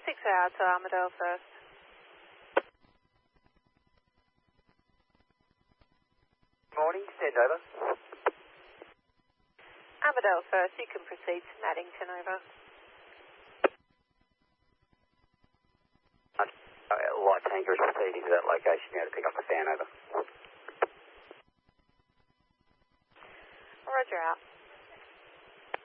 out to Armadale first. Morning, send over. Armadale first, you can proceed to Maddington, over. Light tanker is proceeding to that location now to pick up the fan, over.